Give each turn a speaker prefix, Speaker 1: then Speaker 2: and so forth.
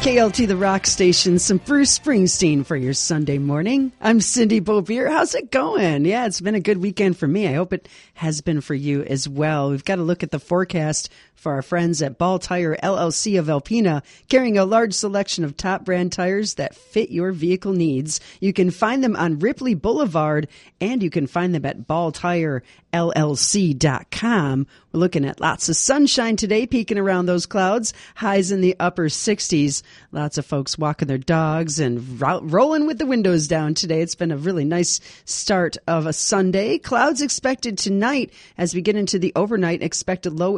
Speaker 1: KLT, the rock station, some Bruce Springsteen for your Sunday morning. I'm Cindy Beaubier. How's it going? Yeah, it's been a good weekend for me. I hope it has been for you as well. We've got to look at the forecast for our friends at Ball Tire LLC of Alpena, carrying a large selection of top brand tires that fit your vehicle needs. You can find them on Ripley Boulevard, and you can find them at balltirellc.com. We're looking at lots of sunshine today, peeking around those clouds, highs in the upper 60s. Lots of folks walking their dogs and rolling with the windows down today. It's been a really nice start of a Sunday. Clouds expected tonight as we get into the overnight. Expected low